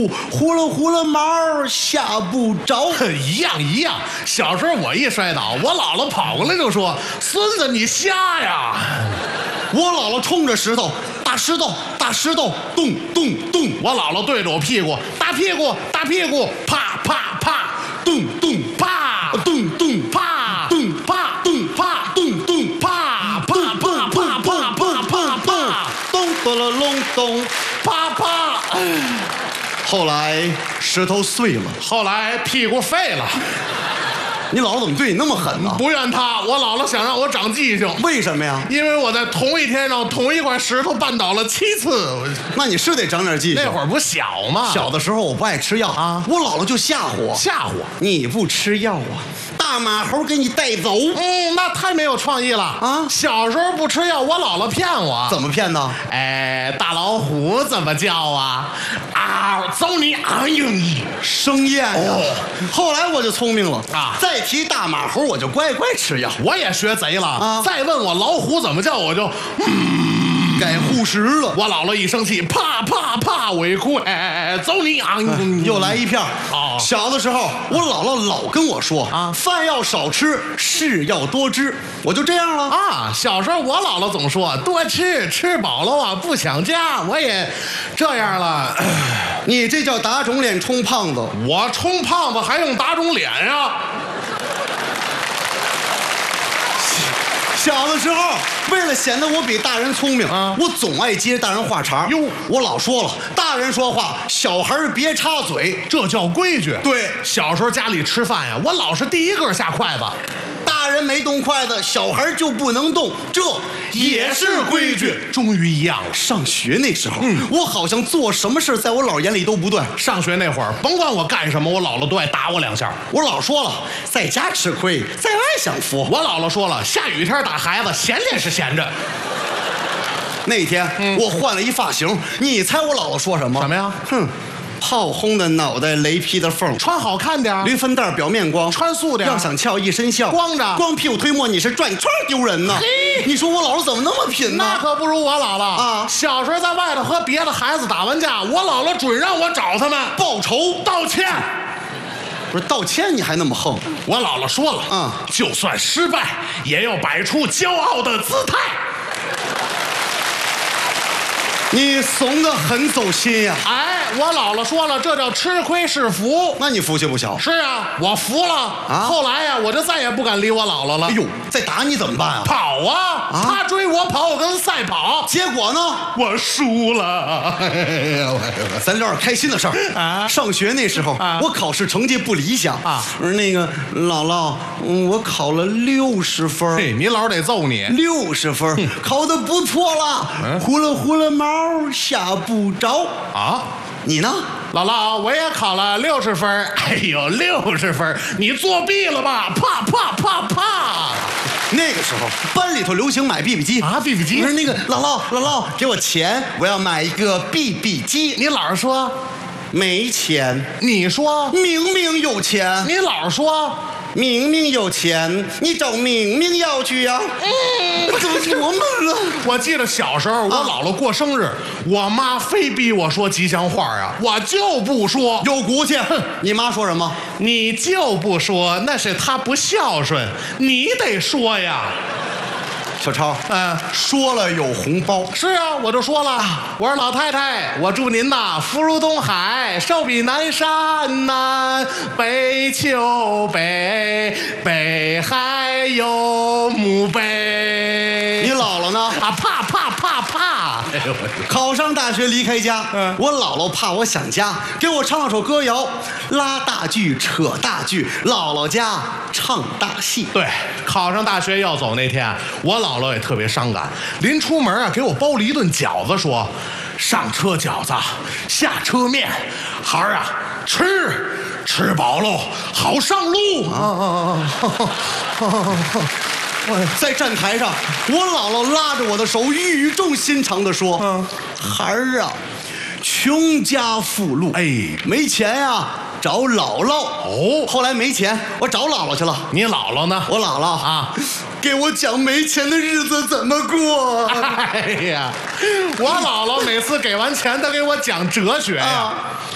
呼了呼了毛吓不着。 一样。小时候我一摔倒，我姥姥跑过来就说：“孙子，你瞎呀！” 我姥姥冲着石头，大石头，咚咚咚。 我姥姥对着我屁股，大屁股，啪啪啪， 咚咚啪， 咚咚啪， 咚啪， 咚啪咚咚啪，啪啪啪啪啪啪啪， 咚咚了隆咚， 啪啪。 后来石头碎了， 后来屁股废了。 你姥姥怎么对你那么狠呢？ 不怨他，我姥姥想让我长记性。 为什么呀？ 因为我在同一天让同一块石头绊倒了7次。 那你是得长点记性。 那会儿不小吗？ 小的时候我不爱吃药啊， 我姥姥就吓唬我，你不吃药啊，大马猴给你带走。 那太没有创意了啊！小时候不吃药，我姥姥骗我。 怎么骗的？ 大老虎怎么叫啊？啊，走你啊用你生厌呀！后来我就聪明了啊， 再提大马猴我就乖乖吃药。 我也学贼了啊！再问我老虎怎么叫，我就改护食了。 我姥姥一生气，啪啪啪，我一哭，走你啊！ 又来一片。小的时候，我姥姥老跟我说啊，饭要少吃，事要多知。我就这样了啊。小时候我姥姥总说多吃，吃饱了啊不想家，我也这样了。 你这叫打肿脸充胖子。 我充胖子还用打肿脸呀？ 小的时候，为了显得我比大人聪明啊，我总爱接大人话茬。我老说了，大人说话，小孩别插嘴， 这叫规矩。 对， 小时候家里吃饭呀，我老是第一个下筷子。 大人没动筷子，小孩就不能动，这也是规矩。 终于一样了。 上学那时候，我好像做什么事在我姥眼里都不对。 上学那会儿，甭管我干什么，我姥姥都爱打我2下。 我老说了，在家吃亏，在外享福。 我姥姥说了，下雨天打孩子，闲着是闲着。 那天我换了一发型，你猜我姥姥说什么？ 什么呀？ 炮轰的脑袋，雷劈的缝， 穿好看点， 驴粪蛋表面光， 穿素点， 要想翘一身笑， 光着， 光屁股推磨你是转圈丢人呢。你说我姥姥怎么那么品呢？ 那可不如我姥姥啊！ 小时候在外头和别的孩子打完架，我姥姥准让我找他们报仇道歉。 不是道歉你还那么横？ 我姥姥说了，就算失败也要摆出骄傲的姿态。 你怂得很走心呀！ 我姥姥说了，这叫吃亏是福。 那你福气不小。 是啊，我服了啊。后来呀，我就再也不敢理我姥姥了。 哎呦，再打你怎么办啊？ 跑啊！他追我跑，我跟他赛跑。 结果呢？ 我输了。 咱聊点开心的事儿啊！上学那时候，我考试成绩不理想啊。那个姥姥，我考了60分。 嘿，你姥得揍你。 60分，考得不错了。呼了呼了毛，吓不着啊。 你呢， 姥姥？我也考了60分。哎呦，60分，你作弊了吧？啪啪啪啪！ 那个时候班里头流行买 BB 机啊 ，BB 机。 不是那个姥姥，给我钱，我要买一个 BB 机。 你姥说没钱， 你说明明有钱。 你姥说明明有钱，你找明明要去呀。怎么琢磨了？ 我记得小时候我姥姥过生日，我妈非逼我说吉祥话啊，我就不说。 有骨气。你妈说什么？ 你就不说，那是她不孝顺，你得说呀。 小超，说了有红包。 是啊，我就说了，我说老太太，我祝您呐福如东海，寿比南山南，北秋北，北海有墓碑。 你姥姥呢？ 啪啪啪啪！ 考上大学离开家，我姥姥怕我想家，给我唱了首歌谣，拉大锯扯大锯，姥姥家唱大戏。 对，考上大学要走那天，我姥姥也特别伤感，临出门啊给我包了一顿饺子，说上车饺子，下车面，孩儿啊吃饱喽好上路。 在站台上，我姥姥拉着我的手，语重心长地说：“孩儿啊，穷家富路，没钱呀，找姥姥。哦，后来没钱，我找姥姥去了。 你姥姥呢？ 我姥姥啊，给我讲没钱的日子怎么过。 哎呀，我姥姥每次给完钱，她给我讲哲学呀。